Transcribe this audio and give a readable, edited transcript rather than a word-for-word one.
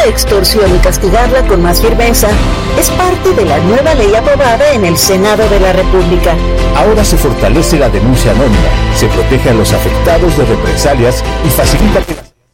la extorsión y castigarla con más firmeza es parte de la nueva ley aprobada en el Senado de la República. Ahora se fortalece la denuncia anónima, se protege a los afectados de represalias y facilita que